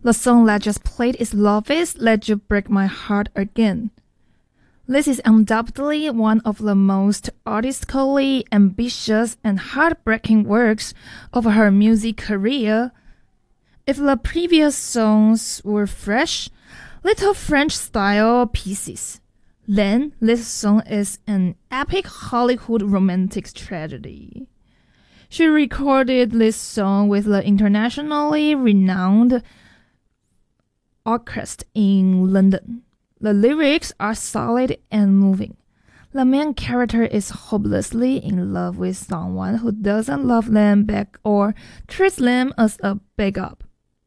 The song that just played is Love's Let You Break My Heart Again. This is undoubtedly one of the most artistically ambitious and heartbreaking works of her music career. If the previous songs were fresh, little French-style pieces, then this song is an epic Hollywood romantic tragedy. She recorded this song with the internationally renowned orchestra in London. The lyrics are solid and moving. The main character is hopelessly in love with someone who doesn't love them back or treats them as a backup.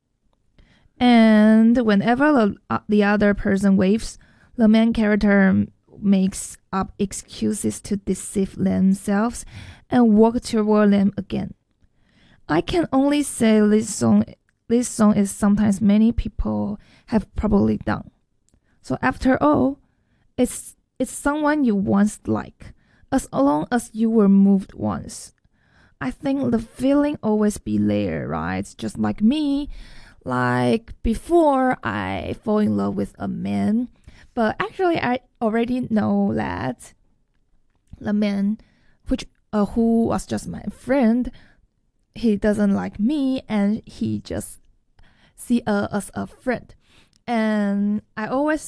And whenever the other person waves, the main character makes up excuses to deceive themselves and walk toward them again. I can only say this song is sometimes many people have probably done. So after all, it's someone you once liked, as long as you were moved once. I think the feeling always be there, right? Just like me, like before I fall in love with a man, but actually I already know that the man who was just my friend, he doesn't like me and he just see us as a friend. And I always